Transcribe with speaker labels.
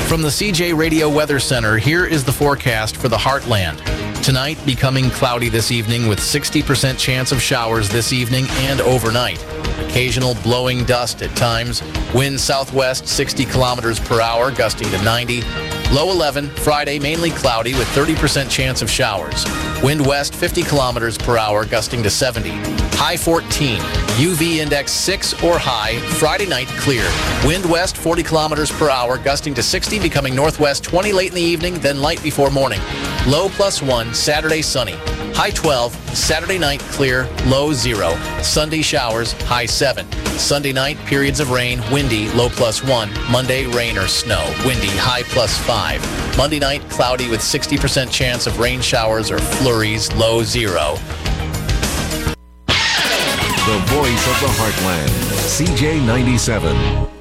Speaker 1: From the CJ Radio Weather Center, here is the forecast for the Heartland. Tonight, becoming cloudy this evening with 60% chance of showers this evening and overnight. Occasional blowing dust at times. Wind southwest 60 kilometers per hour, gusting to 90. Low 11, Friday mainly cloudy with 30% chance of showers. Wind west 50 kilometers per hour, gusting to 70. High 14, UV index 6 or high, Friday night clear. Wind west 40 kilometers per hour, gusting to 60, becoming northwest 20 late in the evening, then light before morning. Low +1, Saturday sunny. High 12, Saturday night clear, low 0. Sunday showers, high 7. Sunday night, periods of rain, windy, low +1. Monday, rain or snow, windy, high +5. Monday night, cloudy with 60% chance of rain showers or flurries, low 0.
Speaker 2: The voice of the Heartland, CJ97.